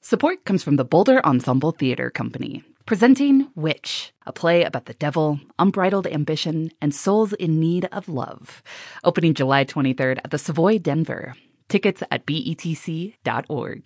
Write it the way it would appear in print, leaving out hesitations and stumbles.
Support comes from the Boulder Ensemble Theater Company, presenting Witch, a play about the devil, unbridled ambition, and souls in need of love. Opening July 23rd at the Savoy, Denver. Tickets at betc.org.